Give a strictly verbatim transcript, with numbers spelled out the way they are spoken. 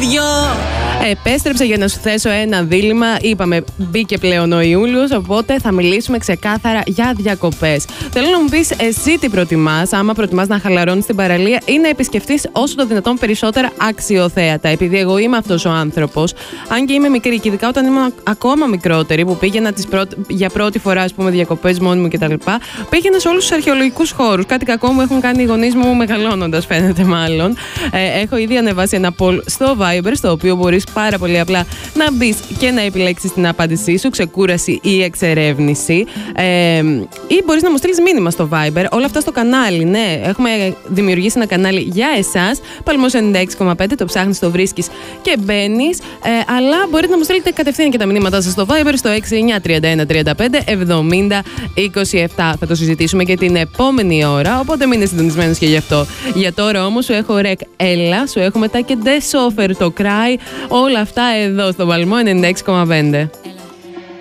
δυο. Επέστρεψα για να σου θέσω ένα δίλημμα. Είπαμε, μπήκε πλέον ο Ιούλιος, οπότε θα μιλήσουμε ξεκάθαρα για διακοπές. Θέλω να μου πεις εσύ τι προτιμάς, άμα προτιμάς να χαλαρώνεις στην παραλία ή να επισκεφτείς όσο το δυνατόν περισσότερα αξιοθέατα. Επειδή εγώ είμαι αυτός ο άνθρωπος, αν και είμαι μικρή, και ειδικά όταν ήμουν ακόμα μικρότερη, που πήγαινα τις πρώτ... για πρώτη φορά, ας πούμε, διακοπές μόνη μου κτλ., πήγαινα σε όλους τους αρχαιολογικούς χώρους. Κάτι κακό μου έχουν κάνει οι γονείς μου μεγαλώνοντας, φαίνεται μάλλον. Ε, έχω ήδη ανεβάσει ένα poll στο Viber, στο οποίο μπορείς πάρα πολύ απλά να μπεις και να επιλέξεις την απάντησή σου, ξεκούραση ή εξερεύνηση. Ε, ή μπορείς να μου στείλεις μήνυμα στο Viber. Όλα αυτά στο κανάλι, ναι. Έχουμε δημιουργήσει ένα κανάλι για εσάς. Παλμός ενενήντα έξι κόμμα πέντε, το ψάχνεις, το βρίσκεις και μπαίνεις. Ε, αλλά μπορείτε να μου στείλετε κατευθείαν και τα μηνύματά σας στο Viber στο έξι εννιά τρία ένα τρία πέντε εβδομήντα είκοσι επτά. Θα το συζητήσουμε και την επόμενη ώρα, οπότε μείνε συντονισμένος και γι' αυτό. Για τώρα όμως σου έχω ρεκ Έλα, σου έχω μετά και The Sofer, το Cry. Όλα αυτά εδώ στο Παλμό ενενήντα έξι κόμμα πέντε.